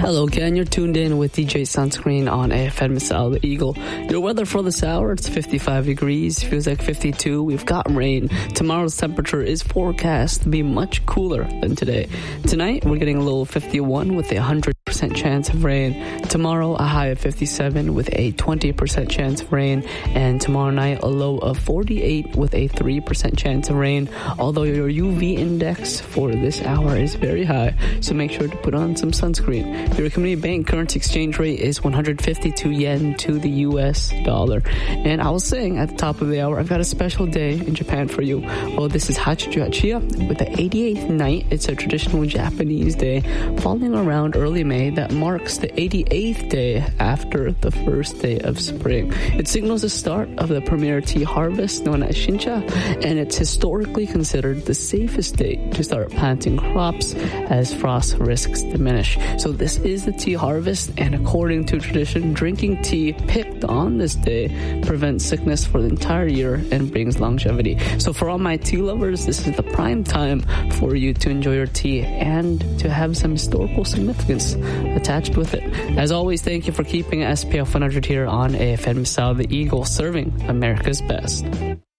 Hello again, you're tuned in with DJ Sunscreen on AFM Misal the Eagle. Your weather for this hour, it's 55 degrees, feels like 52. We've got rain. Tomorrow's temperature is forecast to be much cooler than today. Tonight, we're getting a low of 51 with a 100% chance of rain. Tomorrow, a high of 57 with a 20% chance of rain. And tomorrow night, a low of 48 with a 3% chance of rain. Although your UV index for this hour is very high, so make sure to put on some sunscreen. Your community bank currency exchange rate is 152 yen to the US dollar. And I was saying at the top of the hour, I've got a special day in Japan for you. Well, this is Hachijo Hachiya with the 88th night. It's a traditional Japanese day falling around early May that marks the 88th day after the first day of spring. It signals the start of the premier tea harvest known as Shincha, and it's historically considered the safest day to start planting crops as frost risks diminish. So this is the tea harvest, and according to tradition, drinking tea picked on this day prevents sickness for the entire year and brings longevity. So for all my tea lovers, this is the prime time for you to enjoy your tea and to have some historical significance attached with it. As always, thank you for keeping SPF 100 here on AFM Misal the Eagle, serving America's best.